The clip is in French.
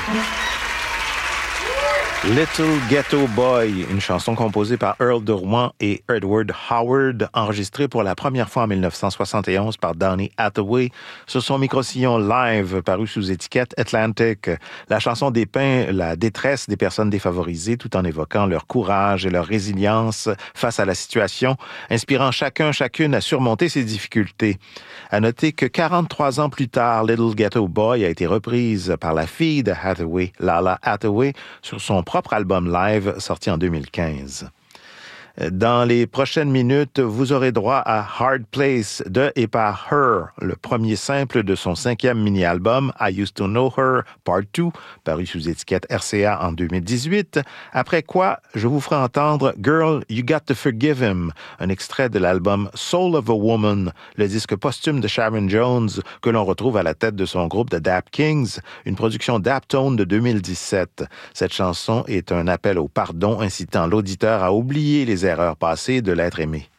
Little Ghetto Boy, une chanson composée par Earl de Rouen et Edward Howard, enregistrée pour la première fois en 1971 par Donny Hathaway sur son micro-sillon live paru sous étiquette Atlantic. La chanson dépeint la détresse des personnes défavorisées tout en évoquant leur courage et leur résilience face à la situation, inspirant chacune à surmonter ses difficultés. À noter que 43 ans plus tard, Little Ghetto Boy a été reprise par la fille de Hathaway, Lala Hathaway, sur son propre album live sorti en 2015. Dans les prochaines minutes, vous aurez droit à Hard Place de et par Her, le premier simple de son 5e mini-album I Used to Know Her Part 2, paru sous étiquette RCA en 2018. Après quoi, je vous ferai entendre Girl, You Got to Forgive Him, un extrait de l'album Soul of a Woman, le disque posthume de Sharon Jones que l'on retrouve à la tête de son groupe The Dap Kings, une production Daptone de 2017. Cette chanson est un appel au pardon incitant l'auditeur à oublier les erreurs passées de l'être aimé.